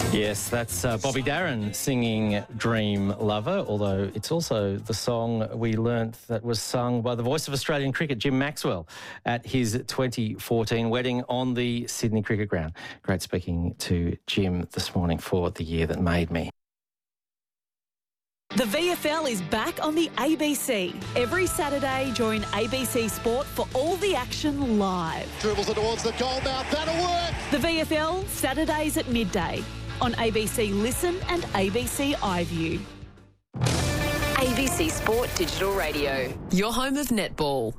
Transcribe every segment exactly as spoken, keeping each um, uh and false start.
Yes, that's uh, Bobby Darin singing Dream Lover, although it's also the song we learnt that was sung by the voice of Australian cricket, Jim Maxwell, at his twenty fourteen wedding on the Sydney Cricket Ground. Great speaking to Jim this morning for The Year That Made Me. The V F L is back on the A B C. Every Saturday, join A B C Sport for all the action live. Dribbles it towards the goal mouth. That'll work. The V F L, Saturdays at midday on A B C Listen and A B C iView. A B C Sport Digital Radio, your home of netball.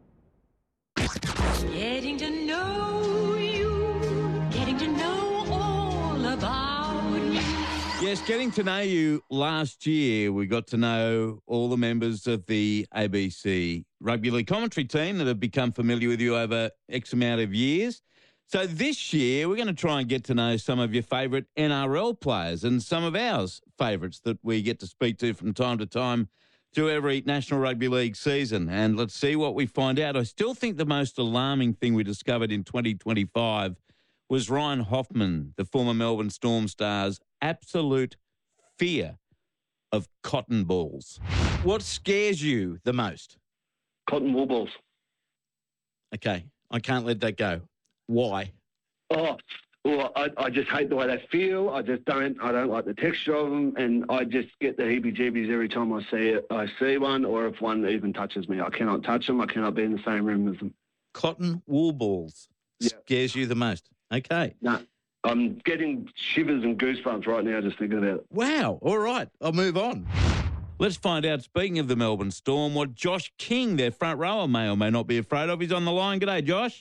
Getting to know you, getting to know all about you. Yes, getting to know you. Last year, we got to know all the members of the A B C rugby league commentary team that have become familiar with you over X amount of years. So this year, we're going to try and get to know some of your favourite N R L players and some of ours favourites that we get to speak to from time to time through every National Rugby League season. And let's see what we find out. I still think the most alarming thing we discovered in twenty twenty-five was Ryan Hoffman, the former Melbourne Storm star's absolute fear of cotton balls. What scares you the most? Cotton wool balls. Okay, I can't let that go. Why? Oh, well, I, I just hate the way they feel. I just don't. I don't like the texture of them, and I just get the heebie-jeebies every time I see it. I see one, or if one even touches me, I cannot touch them. I cannot be in the same room as them. Cotton wool balls Yeah. scares you the most. Okay. No, I'm getting shivers and goosebumps right now just thinking about it. Wow. All right. I'll move on. Let's find out, speaking of the Melbourne Storm, what Josh King, their front rower, may or may not be afraid of. He's on the line. G'day, Josh.